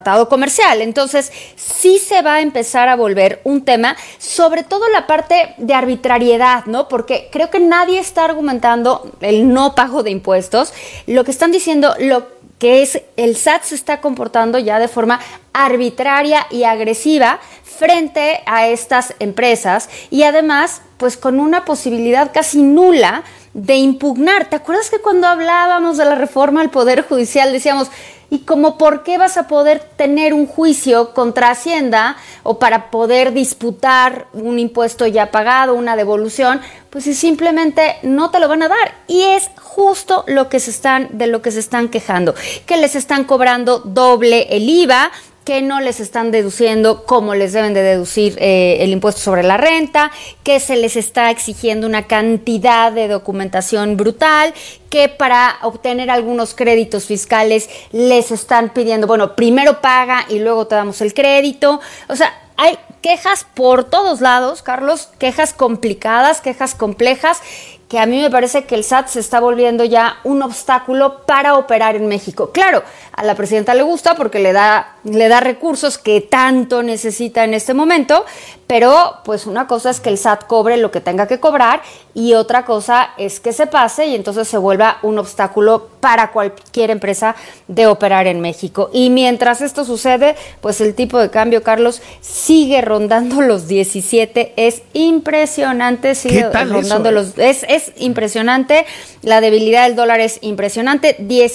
tratado comercial. Entonces, sí se va a empezar a volver un tema, sobre todo la parte de arbitrariedad, ¿no? Porque creo que nadie está argumentando el no pago de impuestos. Lo que están diciendo, lo que es el SAT se está comportando ya de forma arbitraria y agresiva frente a estas empresas y además, pues con una posibilidad casi nula de impugnar. ¿Te acuerdas que cuando hablábamos de la reforma al Poder Judicial decíamos, ¿y como por qué vas a poder tener un juicio contra Hacienda o para poder disputar un impuesto ya pagado, una devolución? Pues si simplemente no te lo van a dar. Y es justo de lo que se están quejando, que les están cobrando doble el IVA, que no les están deduciendo como les deben de deducir el impuesto sobre la renta, que se les está exigiendo una cantidad de documentación brutal, que para obtener algunos créditos fiscales les están pidiendo, bueno, primero paga y luego te damos el crédito. O sea, hay quejas por todos lados, Carlos, quejas complicadas, quejas complejas, que a mí me parece que el SAT se está volviendo ya un obstáculo para operar en México. Claro, a la presidenta le gusta porque le da recursos que tanto necesita en este momento, pero pues una cosa es que el SAT cobre lo que tenga que cobrar y otra cosa es que se pase y entonces se vuelva un obstáculo para cualquier empresa de operar en México. Y mientras esto sucede, pues el tipo de cambio, Carlos, sigue rondando los 17, es impresionante, sigue rondando es impresionante, la debilidad del dólar es impresionante,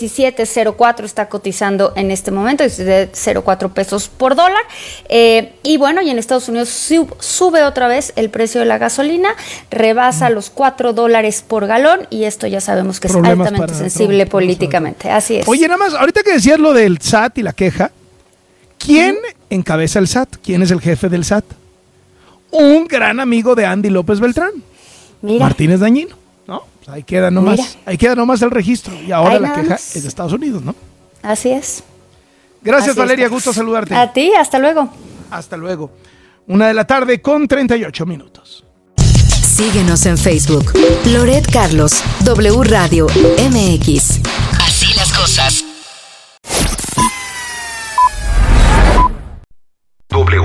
17.04 está cotizando en este momento, es de 0.4 pesos por dólar, y bueno, y en Estados Unidos sube otra vez el precio de la gasolina, rebasa los $4 por galón, y esto ya sabemos que problemas es altamente sensible políticamente, así es. Oye, nada más, ahorita que decías lo del SAT y la queja, ¿quién encabeza el SAT? ¿Quién es el jefe del SAT? Un gran amigo de Andy López Beltrán. Mira. Martínez Dañino, ¿no? Pues ahí queda nomás el registro. Y ahora la queja es de Estados Unidos, ¿no? Así es. Gracias, así Valeria, gusto saludarte. A ti, hasta luego. Hasta luego. 1:38 p.m. Síguenos en Facebook. Loret Carlos, W Radio MX. Así las cosas.